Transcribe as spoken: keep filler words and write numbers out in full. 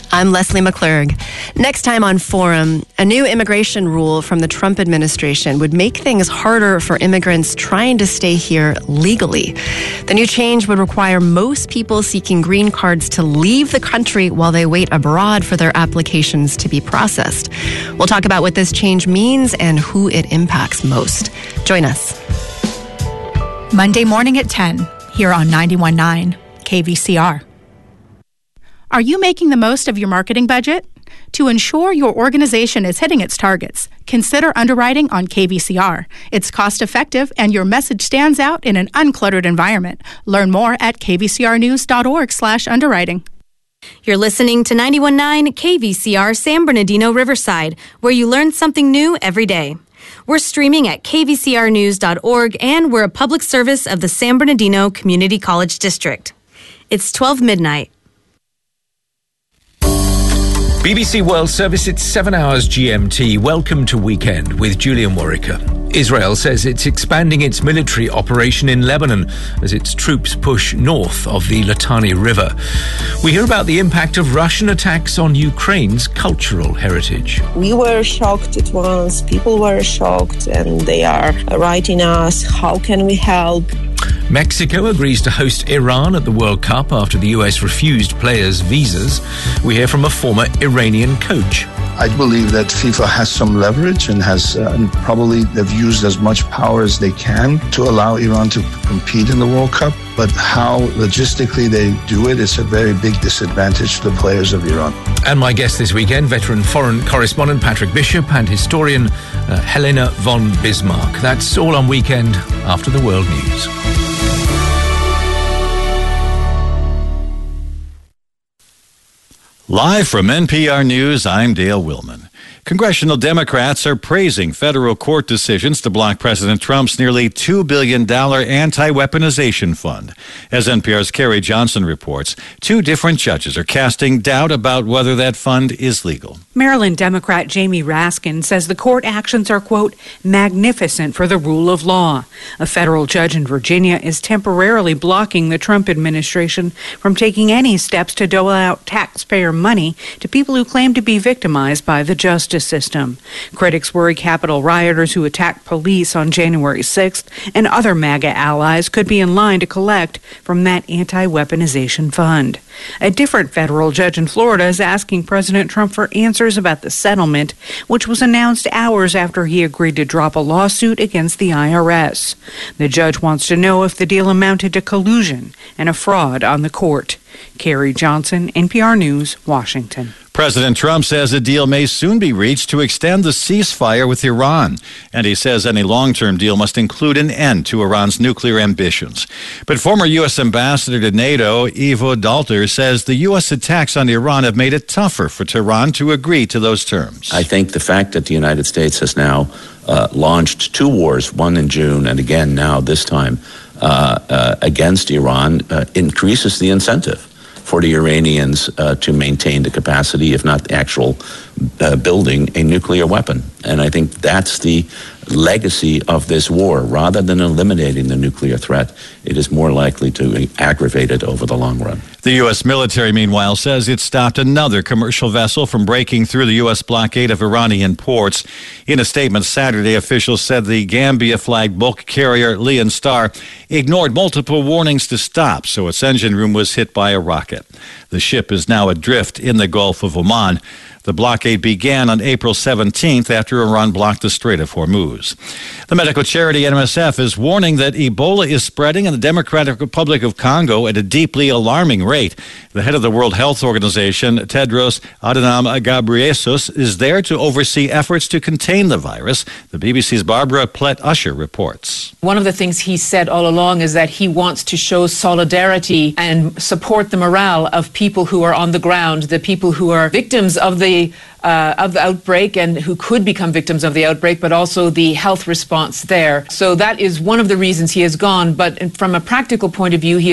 I'm Leslie McClurg. Next time on Forum, a new immigration rule from the Trump administration would make things harder for immigrants trying to stay here legally. The new change would require most people seeking green cards to leave the country while they wait abroad for their applications to be processed. We'll talk about what this change means and who it impacts most. Join us. Monday morning at ten, here on ninety-one point nine K V C R. Are you making the most of your marketing budget? To ensure your organization is hitting its targets, consider underwriting on K V C R. It's cost-effective and your message stands out in an uncluttered environment. Learn more at kvcrnews.org slash underwriting. You're listening to ninety-one point nine K V C R San Bernardino Riverside, where you learn something new every day. We're streaming at k v c r news dot org, and we're a public service of the San Bernardino Community College District. It's twelve midnight. B B C World Service, it's seven hours G M T. Welcome to Weekend with Julian Warwicker. Israel says it's expanding its military operation in Lebanon as its troops push north of the Litani River. We hear about the impact of Russian attacks on Ukraine's cultural heritage. We were shocked at once. People were shocked, and they are writing us, how can we help? Mexico agrees to host Iran at the World Cup after the U S refused players' visas. We hear from a former Iranian coach. I believe that FIFA has some leverage and has uh, and probably they've used as much power as they can to allow Iran to compete in the World Cup. But how logistically they do it is a very big disadvantage to the players of Iran. And my guest this weekend, veteran foreign correspondent Patrick Bishop and historian uh, Helena von Bismarck. That's all on Weekend after the World News. Live from N P R News, I'm Dale Willman. Congressional Democrats are praising federal court decisions to block President Trump's nearly two billion dollars anti-weaponization fund. As N P R's Carrie Johnson reports, two different judges are casting doubt about whether that fund is legal. Maryland Democrat Jamie Raskin says the court actions are, quote, magnificent for the rule of law. A federal judge in Virginia is temporarily blocking the Trump administration from taking any steps to dole out taxpayer money to people who claim to be victimized by the justice system. Critics worry Capitol rioters who attacked police on January sixth and other MAGA allies could be in line to collect from that anti-weaponization fund. A different federal judge in Florida is asking President Trump for answers about the settlement, which was announced hours after he agreed to drop a lawsuit against the I R S. The judge wants to know if the deal amounted to collusion and a fraud on the court. Carrie Johnson, N P R News, Washington. President Trump says a deal may soon be reached to extend the ceasefire with Iran, and he says any long-term deal must include an end to Iran's nuclear ambitions. But former U S Ambassador to NATO, Ivo Dalter, says the U S attacks on Iran have made it tougher for Tehran to agree to those terms. I think the fact that the United States has now uh, launched two wars, one in June and again now this time uh, uh, against Iran, uh, increases the incentive for the Iranians uh, to maintain the capacity, if not the actual uh, building a nuclear weapon. And I think that's the legacy of this war. Rather than eliminating the nuclear threat, it is more likely to aggravate it over the long run. The U S military, meanwhile, says it stopped another commercial vessel from breaking through the U S blockade of Iranian ports. In a statement Saturday, officials said the Gambia-flagged bulk carrier Leon Star ignored multiple warnings to stop, so its engine room was hit by a rocket. The ship is now adrift in the Gulf of Oman. The blockade began on April seventeenth after Iran blocked the Strait of Hormuz. The medical charity N M S F is warning that Ebola is spreading in the Democratic Republic of Congo at a deeply alarming rate. The head of the World Health Organization, Tedros Adhanom Ghebreyesus, is there to oversee efforts to contain the virus. The B B C's Barbara Plett-Usher reports. One of the things he said all along is that he wants to show solidarity and support the morale of people who are on the ground, the people who are victims of the Uh, of the outbreak and who could become victims of the outbreak, but also the health response there. So that is one of the reasons he has gone. But from a practical point of view, he